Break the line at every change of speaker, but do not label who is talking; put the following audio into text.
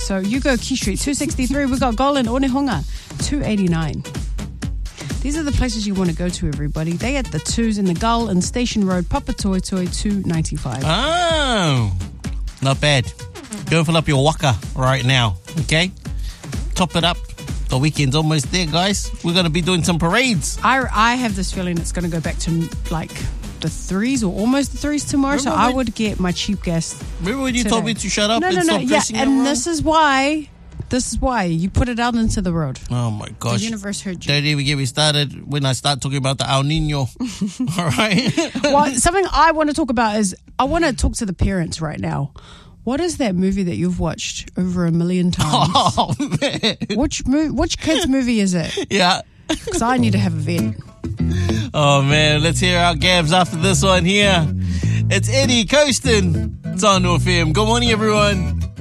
So you go Key Street, 263. We got Goal in Onehunga, 289. These are the places you want to go to, everybody. They at the twos in the Gull and Station Road, Papatoetoe, 295.
Oh, not bad. Go fill up your waka right now, okay? Top it up. The weekend's almost there, guys. We're going to be doing some parades.
I have this feeling it's going to go back to like the threes or almost the threes tomorrow.
Remember
I would get my cheap gas.
Remember when you
today.
told me to shut up and stop
Yeah,
dressing
and
wrong?
this is why you put it out into the road.
Oh my gosh.
The universe heard you.
Don't even get me started when I start talking about the El Nino. All right?
Well, something I want to talk about is I want to talk to the parents right now. What is that movie that you've watched over 1 million times?
Oh, man.
Which kids' movie is it?
Yeah.
Because I need to have a vet.
Oh, man. Let's hear our Gabs after this one here. It's Eddie Coastin. It's on FM. Good morning, everyone.